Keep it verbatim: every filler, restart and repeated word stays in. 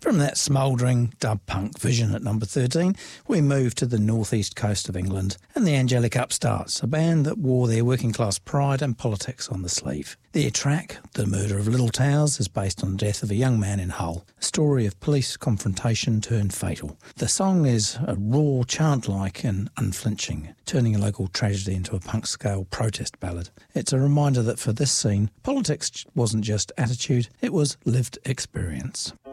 From that smouldering dub punk vision at number thirteen, we move to the northeast coast of England and the Angelic Upstarts, a band that wore their working class pride and politics on the sleeve. Their track, The Murder of Little Towers, is based on the death of a young man in Hull, a story of police confrontation turned fatal. The song is a raw chant-like and unflinching, turning a local tragedy into a punk-scale protest ballad. It's a reminder that for this scene, politics wasn't just attitude, it was lived experience.